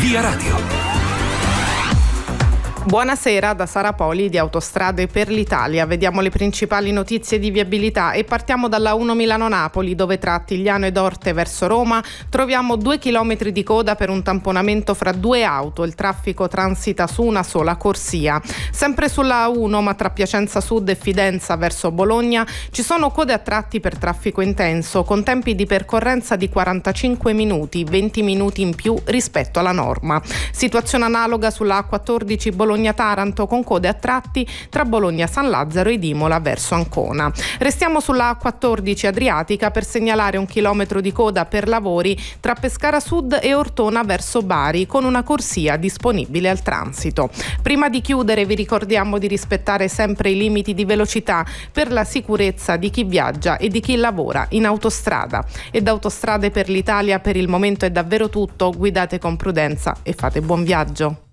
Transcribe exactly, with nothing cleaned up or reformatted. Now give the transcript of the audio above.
Via Radio. Buonasera da Sara Poli di Autostrade per l'Italia. Vediamo le principali notizie di viabilità e partiamo dalla uno Milano-Napoli, dove tra Attigliano ed Orte verso Roma troviamo due chilometri di coda per un tamponamento fra due auto. Il traffico transita su una sola corsia. Sempre sulla A uno, ma tra Piacenza Sud e Fidenza verso Bologna, ci sono code a tratti per traffico intenso, con tempi di percorrenza di quarantacinque minuti, venti minuti in più rispetto alla norma. Situazione analoga sulla A quattordici Bologna-Taranto, con code a tratti tra Bologna-San Lazzaro ed Imola verso Ancona. Restiamo sulla A quattordici Adriatica per segnalare un chilometro di coda per lavori tra Pescara Sud e Ortona verso Bari, con una corsia disponibile al transito. Prima di chiudere vi ricordiamo di rispettare sempre i limiti di velocità per la sicurezza di chi viaggia e di chi lavora in autostrada. E da Autostrade per l'Italia per il momento è davvero tutto. Guidate con prudenza e fate buon viaggio.